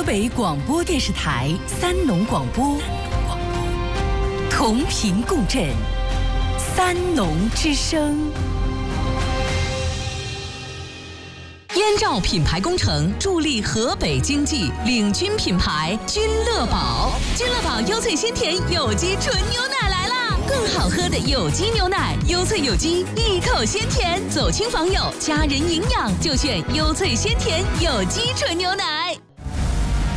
河北广播电视台三农广播，同频共振，三农之声。燕赵品牌工程助力河北经济，领军品牌君乐宝。君乐宝优萃鲜甜有机纯牛奶来啦！更好喝的有机牛奶，优萃有机，一口鲜甜，走亲访友，家人营养就选优萃鲜甜有机纯牛奶。